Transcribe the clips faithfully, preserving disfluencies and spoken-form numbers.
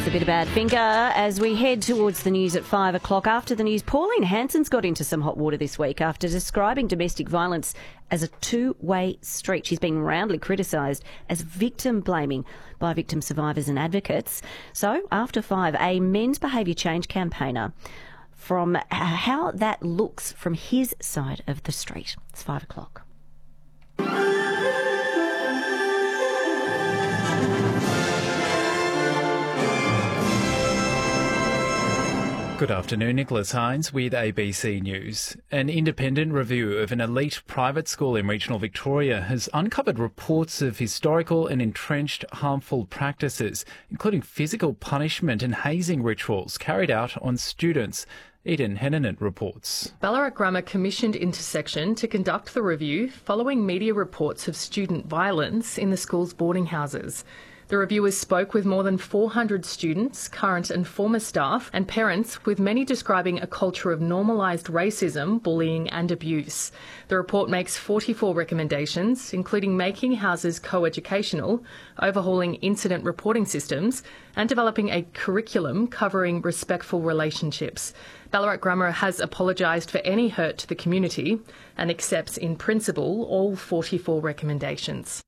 a bit of bad finger as we head towards the news at five o'clock. After the news, Pauline Hanson's got into some hot water this week after describing domestic violence as a two-way street. She's been roundly criticised as victim blaming by victim survivors and advocates. So after five, a men's behaviour change campaigner from how that looks from his side of the street. It's five o'clock. Good afternoon, Nicholas Hines with A B C News. An independent review of an elite private school in regional Victoria has uncovered reports of historical and entrenched harmful practices, including physical punishment and hazing rituals carried out on students. Eden Hennanen reports. Ballarat Grammar commissioned Intersection to conduct the review following media reports of student violence in the school's boarding houses. The reviewers spoke with more than four hundred students, current and former staff, and parents, with many describing a culture of normalised racism, bullying and abuse. The report makes forty-four recommendations, including making houses co-educational, overhauling incident reporting systems, and developing a curriculum covering respectful relationships. Ballarat Grammar has apologised for any hurt to the community and accepts in principle all forty-four recommendations.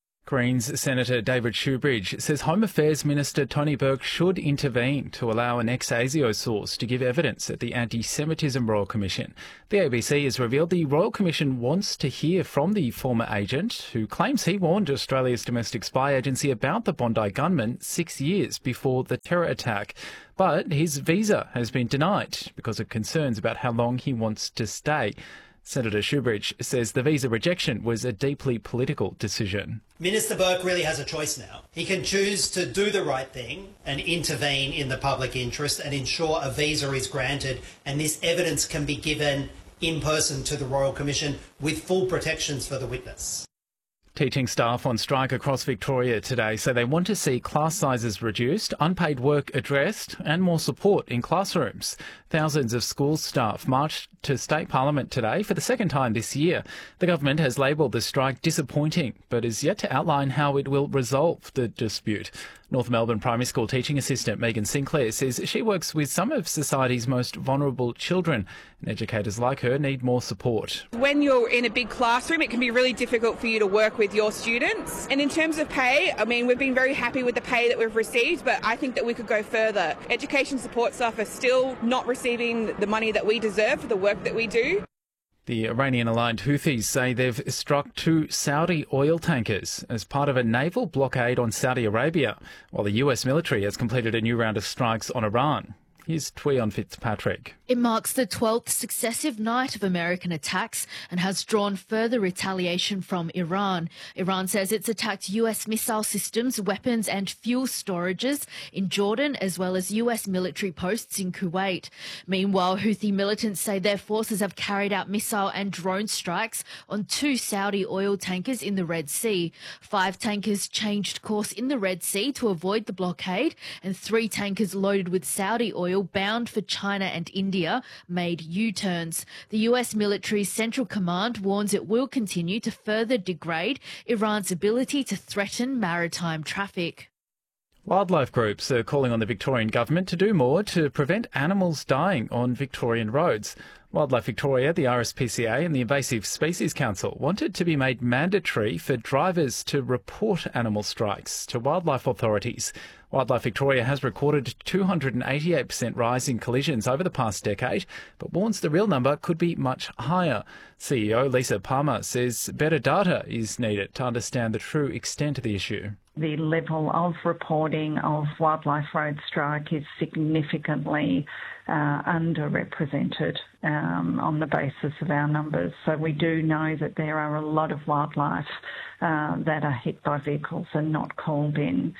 Greens Senator David Shoebridge says Home Affairs Minister Tony Burke should intervene to allow an ex-ASIO source to give evidence at the Anti-Semitism Royal Commission. The A B C has revealed the Royal Commission wants to hear from the former agent who claims he warned Australia's domestic spy agency about the Bondi gunman six years before the terror attack. But his visa has been denied because of concerns about how long he wants to stay. Senator Shoebridge says the visa rejection was a deeply political decision. Minister Burke really has a choice now. He can choose to do the right thing and intervene in the public interest and ensure a visa is granted and this evidence can be given in person to the Royal Commission with full protections for the witness. Teaching staff on strike across Victoria today say they want to see class sizes reduced, unpaid work addressed and more support in classrooms. Thousands of school staff marched to State Parliament today for the second time this year. The government has labelled the strike disappointing but is yet to outline how it will resolve the dispute. North Melbourne Primary School teaching assistant Megan Sinclair says she works with some of society's most vulnerable children and educators like her need more support. When you're in a big classroom, it can be really difficult for you to work with your students. And in terms of pay, I mean, we've been very happy with the pay that we've received, but I think that we could go further. Education support staff are still not receiving the money that we deserve for the work that we do. The Iranian-aligned Houthis say they've struck two Saudi oil tankers as part of a naval blockade on Saudi Arabia, while the U S military has completed a new round of strikes on Iran. Here's Tweon Fitzpatrick. It marks the twelfth successive night of American attacks and has drawn further retaliation from Iran. Iran says it's attacked U S missile systems, weapons and fuel storages in Jordan, as well as U S military posts in Kuwait. Meanwhile, Houthi militants say their forces have carried out missile and drone strikes on two Saudi oil tankers in the Red Sea. Five tankers changed course in the Red Sea to avoid the blockade, and three tankers loaded with Saudi oil bound for China and India made U-turns. The U S military's Central Command warns it will continue to further degrade Iran's ability to threaten maritime traffic. Wildlife groups are calling on the Victorian government to do more to prevent animals dying on Victorian roads. Wildlife Victoria, the R S P C A and the Invasive Species Council want it to be made mandatory for drivers to report animal strikes to wildlife authorities. Wildlife Victoria has recorded two hundred eighty-eight percent rise in collisions over the past decade, but warns the real number could be much higher. C E O Lisa Palmer says better data is needed to understand the true extent of the issue. The level of reporting of wildlife road strike is significantly uh, underrepresented um, on the basis of our numbers. So we do know that there are a lot of wildlife uh, that are hit by vehicles and not called in.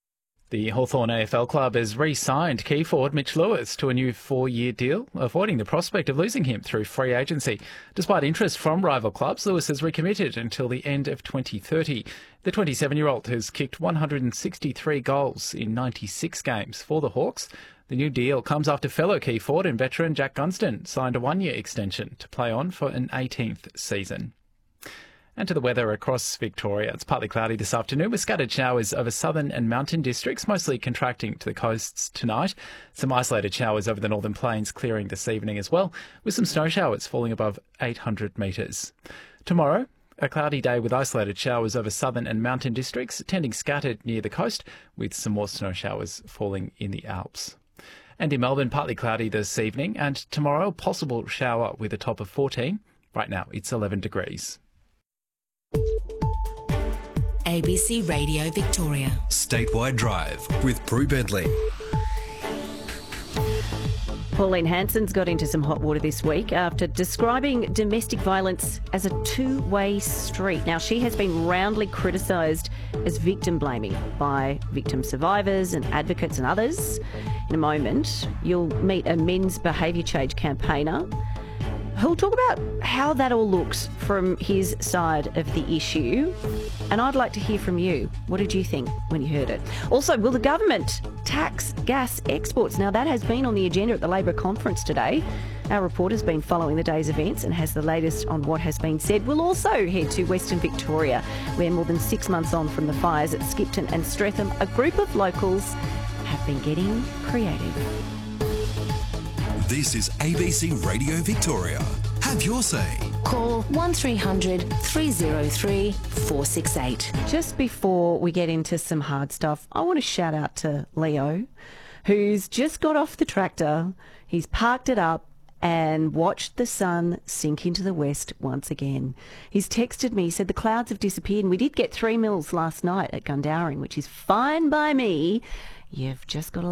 The Hawthorn A F L club has re-signed key forward Mitch Lewis to a new four-year deal, avoiding the prospect of losing him through free agency. Despite interest from rival clubs, Lewis has recommitted until the end of twenty thirty. The twenty-seven-year-old has kicked one hundred sixty-three goals in ninety-six games for the Hawks. The new deal comes after fellow key forward and veteran Jack Gunston signed a one-year extension to play on for an eighteenth season. And to the weather across Victoria. It's partly cloudy this afternoon with scattered showers over southern and mountain districts, mostly contracting to the coasts tonight. Some isolated showers over the northern plains clearing this evening as well, with some snow showers falling above eight hundred metres. Tomorrow, a cloudy day with isolated showers over southern and mountain districts, tending scattered near the coast, with some more snow showers falling in the Alps. And in Melbourne, partly cloudy this evening, and tomorrow, possible shower with a top of fourteen. Right now, it's eleven degrees. A B C Radio Victoria. Statewide Drive with Prue Bentley. Pauline Hanson's got into some hot water this week after describing domestic violence as a two-way street. Now, she has been roundly criticised as victim blaming by victim survivors and advocates and others. In a moment, you'll meet a men's behaviour change campaigner who'll talk about how that all looks from his side of the issue. And I'd like to hear from you. What did you think when you heard it? Also, will the government tax gas exports? Now, that has been on the agenda at the Labor conference today. Our reporter's been following the day's events and has the latest on what has been said. We'll also head to Western Victoria, where more than six months on from the fires at Skipton and Streatham, a group of locals have been getting creative. This is A B C Radio Victoria. Have your say. Call one three hundred three oh three four six eight. Just before we get into some hard stuff, I want to shout out to Leo, who's just got off the tractor. He's parked it up and watched the sun sink into the west once again. He's texted me, said the clouds have disappeared, and we did get three mils last night at Gundowring, which is fine by me. You've just got to